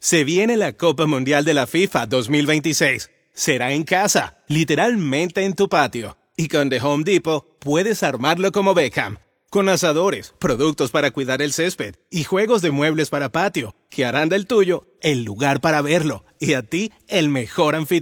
Se viene la Copa Mundial de la FIFA 2026. Será en casa, literalmente en tu patio. Y con The Home Depot puedes armarlo como Beckham. Con asadores, productos para cuidar el césped y juegos de muebles para patio, que harán del tuyo el lugar para verlo y a ti el mejor anfitrión.